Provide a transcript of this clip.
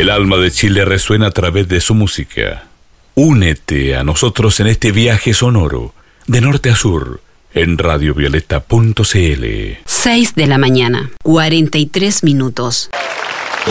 El alma de Chile resuena a través de su música. Únete a nosotros en este viaje sonoro, de norte a sur, en radiovioleta.cl. 6 de la mañana, 43 minutos.